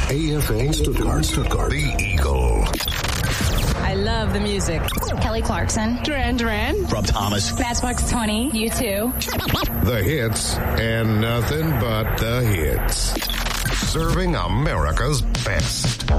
AFA Stuttgart. The Eagle. I love the music. Kelly Clarkson. Duran Duran. Rob Thomas. Matchbox 20. U2. The hits and nothing but the hits. Serving America's best.